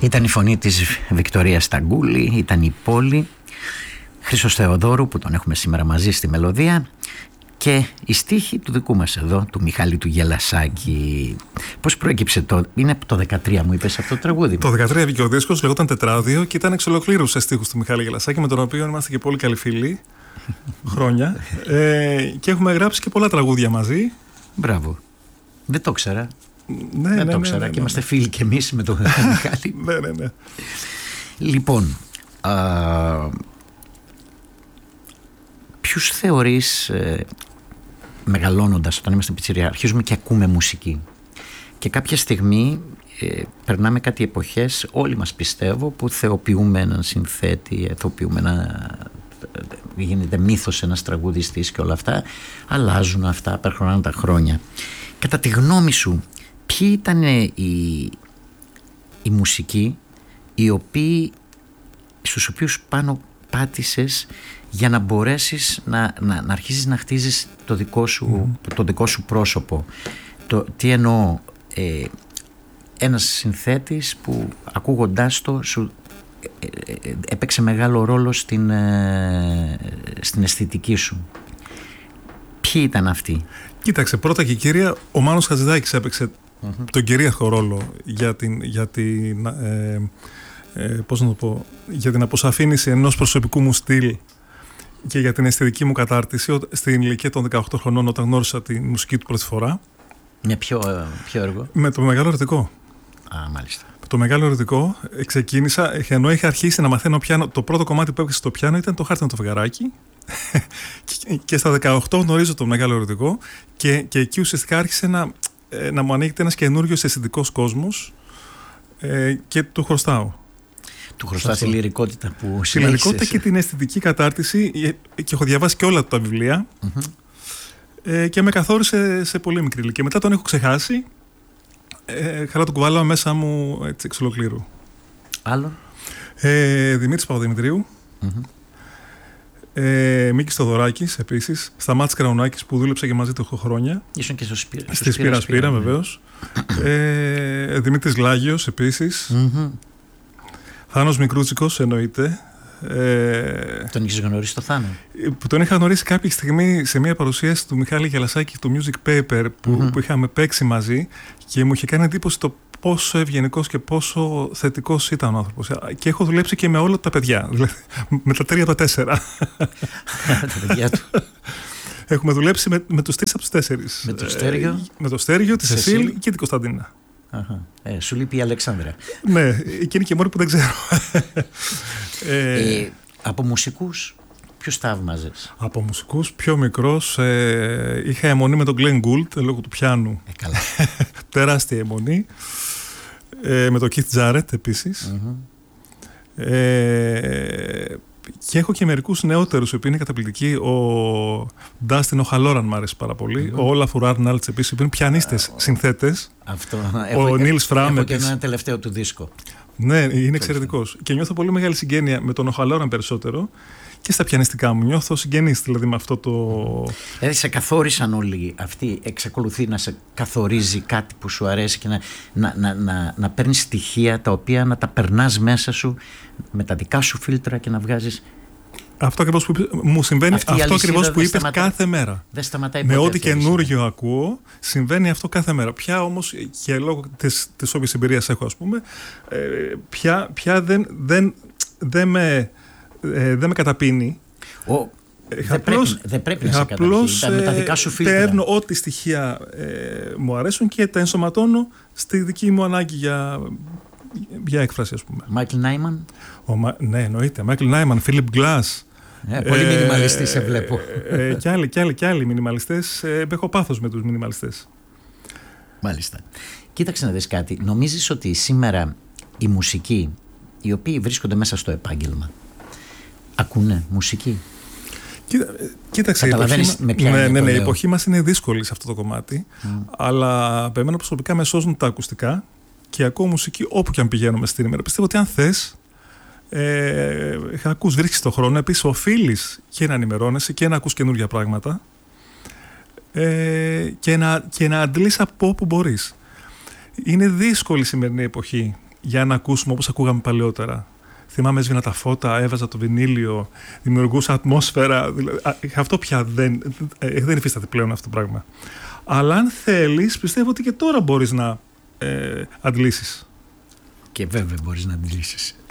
Ήταν η φωνή της Βικτωρίας Σταγκούλη, ήταν η Πόλη, Χρήστος Θεοδόρου που τον έχουμε σήμερα μαζί στη μελωδία και η στίχη του δικού μας εδώ, του Μιχάλη του Γελασάκη. Πώς προέκυψε είναι από το 13 μου είπες αυτό το τραγούδι? Το 13 βγήκε ο δίσκος, λεγόταν Τετράδιο και ήταν εξ ολοκλήρου σε στίχους του Μιχάλη Γελασάκη, με τον οποίο είμαστε και πολύ καλοί φίλοι χρόνια και έχουμε γράψει και πολλά τραγούδια μαζί. Μπράβο. Δεν το ήξερα. Δεν το ήξερα και είμαστε φίλοι κι εμείς με τον Μιχάλη. Ναι. Λοιπόν, ποιους θεωρείς, μεγαλώνοντας, όταν είμαστε πιτσιριά, αρχίζουμε και ακούμε μουσική και κάποια στιγμή περνάμε κάτι εποχές, όλοι μας πιστεύω, που θεοποιούμε έναν συνθέτη, γίνεται μύθος ένας τραγουδιστής και όλα αυτά, αλλάζουν αυτά, περνάνε τα χρόνια. Κατά τη γνώμη σου, ποιοι ήταν οι μουσικοί στους οποίους πάνω πάτησες για να μπορέσεις να αρχίσεις να χτίζεις το δικό σου πρόσωπο? Τι εννοώ? Ένας συνθέτης που ακούγοντάς το σου έπαιξε μεγάλο ρόλο στην αισθητική σου. Ποιοι ήταν αυτοί? Κοίταξε, πρώτα και κύρια, ο Μάνος Χατζηδάκης έπαιξε τον κυρίαρχο ρόλο για την αποσαφήνιση ενός προσωπικού μου στυλ και για την αισθητική μου κατάρτιση στην ηλικία των 18 χρονών, όταν γνώρισα τη μουσική του πρώτη φορά. Με ποιο έργο? Με το Μεγάλο Ερωτικό. Μάλιστα. Το Μεγάλο Ερωτικό ξεκίνησα, ενώ είχα αρχίσει να μαθαίνω πιάνο. Το πρώτο κομμάτι που έπαιξε στο πιάνο ήταν το Χάρτινο το φεγγαράκι. Και στα 18 γνωρίζω το Μεγάλο Ερωτικό και εκεί ουσιαστικά άρχισε να μου ανοίγεται ένας καινούριος αισθητικός κόσμος και του χρωστάω. Του χρωστάς τη λυρικότητα που συνέχισες. Τη λυρικότητα και την αισθητική κατάρτιση, και έχω διαβάσει και όλα τα βιβλία και με καθόρισε σε πολύ μικρή ηλικία. Μετά τον έχω ξεχάσει, χαρά τον κουβάλαω μέσα μου έτσι εξ ολοκλήρου. Άλλο? Δημήτρης Παπαδημητρίου, Μίκης Θοδωράκης επίσης, Σταμάτης Κραουνάκης που δούλεψε και μαζί του 8 χρόνια. Ήσουν και στη Σπύρα βεβαίως. Δημήτρης Λάγιος επίσης. Θάνος Μικρούτσικος εννοείται. Τον είχες γνωρίσει το Θάνο? Που τον είχα γνωρίσει κάποια στιγμή σε μια παρουσίαση του Μιχάλη Γελασάκη του Music Paper που είχαμε παίξει μαζί και μου είχε κάνει εντύπωση το πόσο ευγενικός και πόσο θετικός ήταν ο άνθρωπος. Και έχω δουλέψει και με όλα τα παιδιά, δηλαδή με τα 3 από τα 4. Τα παιδιά του. Έχουμε δουλέψει με τους 3 από τους 4. Με το Στέργιο. Με το Στέργιο, τη Σεσίλ και την Κωνσταντίνα. Σου λείπει η Αλεξάνδρα. Ναι, εκείνη και μόνη που δεν ξέρω. Από μουσικούς ποιους θαύμαζες? Από μουσικούς πιο μικρός είχα αιμονή με τον Glenn Gould λόγω του πιάνου. Καλά. Τεράστια αιμονή. Με τον Keith Jarrett επίσης. Και έχω και μερικούς νεότερους που είναι καταπληκτικοί. Ο Dustin O'Halloran μ' άρεσε πάρα πολύ. Ο Olafur Arnalds επίσης που είναι πιανίστες συνθέτες. Ο Nils Fram. Έχω και ένα τελευταίο του δίσκο. Ναι, είναι εξαιρετικός. Και νιώθω πολύ μεγάλη συγγένεια με τον O'Halloran περισσότερο. Και στα πιανιστικά μου νιώθω συγγενής, δηλαδή με αυτό το... Δηλαδή σε καθόρισαν όλοι αυτοί, εξακολουθεί να σε καθορίζει κάτι που σου αρέσει και να παίρνεις στοιχεία τα οποία να τα περνάς μέσα σου με τα δικά σου φίλτρα και να βγάζεις... Αυτό ακριβώς που μου συμβαίνει, αυτό ακριβώς που είπες κάθε μέρα. Δεν σταματάει με ό,τι καινούργιο ακούω, συμβαίνει αυτό κάθε μέρα. Πια όμως, και λόγω της όποιας εμπειρίας έχω, ας πούμε, πια δεν με καταπίνει. Δεν πρέπει να σε καταπίνει. Με τα δικά σου φίλτρα. Παίρνω ό,τι στοιχεία μου αρέσουν και τα ενσωματώνω στη δική μου ανάγκη για έκφραση, ας πούμε. Μάικλ Νάιμαν. Ναι, εννοείται. Μάικλ Νάιμαν, Φίλιπ Γκλάς. Πολύ μινιμαλιστής σε βλέπω. Και άλλοι μινιμαλιστές. Έχω πάθος με τους μινιμαλιστές. Μάλιστα. Κοίταξε να δεις κάτι. Νομίζεις ότι σήμερα οι μουσικοί, οι οποίοι βρίσκονται μέσα στο επάγγελμα, ακούνε μουσική? Κοίταξε, η εποχή μας είναι δύσκολη σε αυτό το κομμάτι, αλλά εμένα προσωπικά με σώζουν τα ακουστικά και ακούω μουσική όπου και αν πηγαίνουμε στην ημέρα. Πιστεύω ότι αν θες, βρίσκεις τον χρόνο, επίσης οφείλεις και να ενημερώνεσαι και να ακούς καινούργια πράγματα και να αντλείς από όπου μπορείς. Είναι δύσκολη η σημερινή εποχή για να ακούσουμε όπως ακούγαμε παλαιότερα. Θυμάμαι, έσβηνα τα φώτα, έβαζα το βινίλιο, δημιουργούσα ατμόσφαιρα. Αυτό πια δεν υφίσταται πλέον αυτό το πράγμα. Αλλά αν θέλεις, πιστεύω ότι και τώρα μπορείς να αντλήσεις. Και βέβαια μπορείς να αντλήσεις.